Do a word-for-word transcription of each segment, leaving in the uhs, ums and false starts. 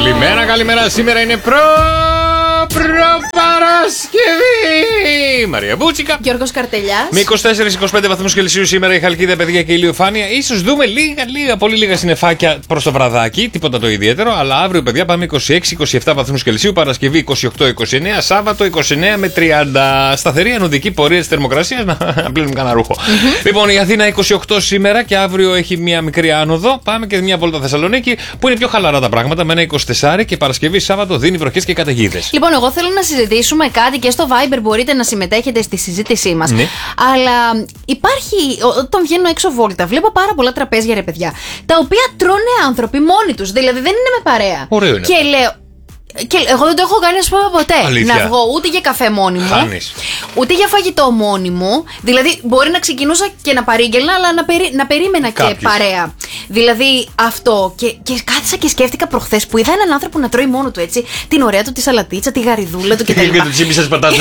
Καλημέρα, καλημέρα. Σήμερα είναι προ... Προπαρασκευή. Μαρία Μπούτσικα. Γιώργος Καρτελιάς. Με είκοσι τέσσερα με είκοσι πέντε βαθμούς Κελσίου σήμερα η Χαλκίδα, παιδιά, και ηλιοφάνεια. Ίσως δούμε λίγα, λίγα, πολύ λίγα συννεφάκια προς το βραδάκι. Τίποτα το ιδιαίτερο. Αλλά αύριο, παιδιά, πάμε είκοσι έξι με είκοσι επτά βαθμούς Κελσίου. Παρασκευή είκοσι οκτώ με είκοσι εννέα. Σάββατο είκοσι εννέα με τριάντα. Σταθερή ανωδική πορεία της θερμοκρασίας. Να πλύνουμε κανένα ρούχο. Mm-hmm. Λοιπόν, η Αθήνα είκοσι οκτώ σήμερα και αύριο έχει μια μικρή άνοδο. Πάμε και μια βόλτα Θεσσαλονίκη που είναι πιο χαλαρά τα πράγματα με ένα είκοσι τέσσερα και Παρασκευή Σάββατο δίνει βροχές και καταιγίδες. Λοιπόν, εγώ θέλω να συζητήσουμε κάτι και στο Viber μπορείτε να συμμετέχετε στη συζήτησή μας. Ναι. Αλλά υπάρχει, όταν βγαίνω έξω βόλτα, βλέπω πάρα πολλά τραπέζια, ρε παιδιά, τα οποία τρώνε άνθρωποι μόνοι τους. Δηλαδή δεν είναι με παρέα. Ωραίο είναι. Και λέω. Και εγώ δεν το έχω κάνει, ας πούμε, ποτέ. Αλήθεια. Να βγω ούτε για καφέ μόνη μου, Χάνεις. ούτε για φαγητό μόνη μου. Δηλαδή, μπορεί να ξεκινούσα και να παρήγγελνα, αλλά να, περί, να περίμενα Κάποιους. και παρέα. Δηλαδή, αυτό. Και, και κάθισα και σκέφτηκα προχθές που είδα έναν άνθρωπο να τρώει μόνο του έτσι την ωραία του τη σαλατίτσα, τη γαριδούλα του κτλ. Και του τσίπησες πατάτας.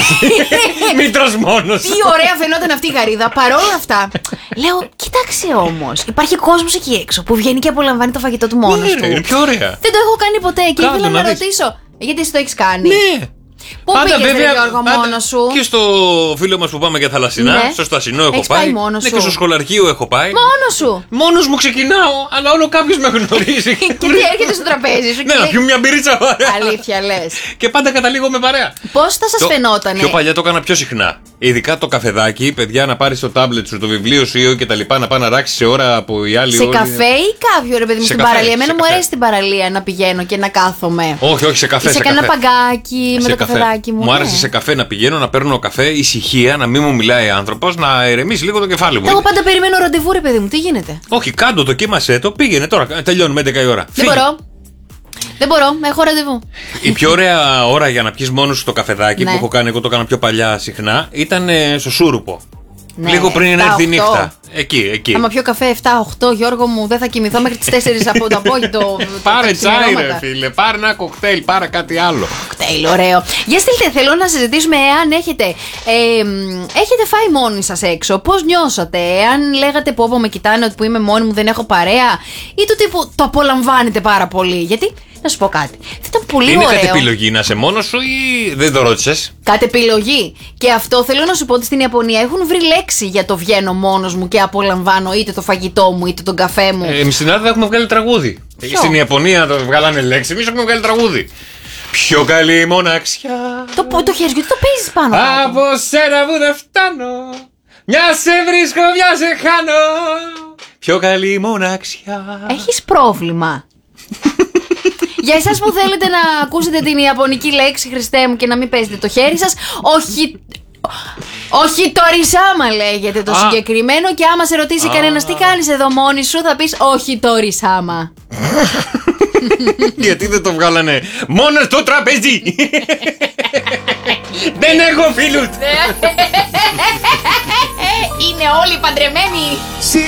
Μην τρως μόνος. Τι ωραία φαινόταν αυτή η γαρίδα. Παρόλα αυτά, λέω, κοίταξε όμως. Υπάρχει κόσμος εκεί έξω που βγαίνει και απολαμβάνει το φαγητό του μόνος του. Είναι πιο ωραία. Δεν το έχω κάνει ποτέ και ήθελα να, να ρωτήσω. Γιατί εσύ το έχεις κάνει? Ναι. Πού πάντα, πήγες, βέβαια, ρε Γιώργο, πάντα, μόνος σου? Και στο φίλο μας που πάμε για θαλασσινά, ναι. Στο Στασινό έχω Έχεις πάει. πάει μόνος ναι, σου? Και στο σχολαρχείο έχω πάει. Μόνος σου? Μόνος μου ξεκινάω, αλλά όλο κάποιος με γνωρίζει. Και τι έρχεται στο τραπέζι σου? Ναι, να πιούμε μια μπυρίτσα παρέα. Αλήθεια λες? Και πάντα καταλήγω με παρέα. Πώς θα σας φαινότανε? Πιο παλιά το έκανα πιο συχνά. Ειδικά το καφεδάκι, παιδιά, να πάρεις το τάμπλετ σου, το βιβλίο σου ή και τα λοιπά, να πάει να ράξει σε ώρα από οι άλλοι. Σε όλοι. καφέ ή κάποιο, ρε παιδί μου, σε στην καφέ, παραλία? Εμένα μου καφέ. αρέσει στην παραλία να πηγαίνω και να κάθομαι. Όχι, όχι, σε καφέ. Ή σε, σε κανένα παγκάκι με το καφέ. καφεδάκι μου. Μου άρεσε σε καφέ να πηγαίνω, να παίρνω καφέ, ησυχία, να μην μου μιλάει άνθρωπος, να ερεμήσει λίγο το κεφάλι μου. Εγώ πάντα περιμένω ραντεβού, ρε παιδί μου, τι γίνεται? Όχι, κάντο, δοκίμασέ το, πήγαινε τώρα, τελειώνουμε έντεκα η ώρα. Δεν Φύγε. μπορώ. Δεν μπορώ, έχω ραντεβού. Η πιο ωραία ώρα για να πιεις μόνος σου το καφεδάκι, ναι. που έχω κάνει, εγώ το έκανα πιο παλιά συχνά, ήταν στο Σούρουπο. Ναι, λίγο πριν επτά, έρθει η οκτώ. νύχτα. Εκεί, εκεί. Άμα πιω καφέ επτά οκτώ, Γιώργο μου, δεν θα κοιμηθώ μέχρι τις τέσσερις από το απόγειο. Πάρε τσάι, ρε φίλε, πάρε ένα κοκτέιλ, πάρε κάτι άλλο. Κοκτέιλ, ωραίο. Για στείλτε, θέλω να συζητήσουμε εάν έχετε, ε, έχετε φάει μόνοι σας έξω. Πώς νιώσατε, εάν λέγατε πω, πω με κοιτάνε ότι που είμαι μόνη μου δεν έχω παρέα, ή του τύπου το απολαμβάνετε πάρα πολύ. Γιατί, να σου πω κάτι, θα ήταν πολύ είναι ωραίο. Είναι κάτι επιλογή να είσαι μόνος σου ή δεν το ρώτησες? Κάτι επιλογή. Και αυτό θέλω να σου πω ότι στην Ιαπωνία έχουν βρει λέξη για το βγαίνω μόνος μου και απολαμβάνω είτε το φαγητό μου είτε τον καφέ μου. Ε, εμείς στην Ελλάδα έχουμε βγάλει τραγούδι. Ποιο? Στην Ιαπωνία το βγάλανε λέξη, εμείς έχουμε βγάλει τραγούδι. Πιο καλή μοναξιά. Το, το χέρι γιατί το παίζεις πάνω? Από σένα που δεν φτάνω. Μια σε βρίσκω, μια σε χάνω. Πιο καλή μοναξιά. Έχεις πρόβλημα? Για εσάς που θέλετε να ακούσετε την ιαπωνική λέξη, Χριστέ μου, και να μην παίζετε το χέρι σας, όχι. Όχι το ρισάμα λέγεται το Α. συγκεκριμένο. Και άμα σε ρωτήσει Α. κανένας τι κάνεις εδώ μόνη σου, θα πεις όχι το ρισάμα. Γιατί δεν το βγάλανε μόνο στο τραπέζι? Δεν έχω φίλους. Είναι όλοι παντρεμένοι.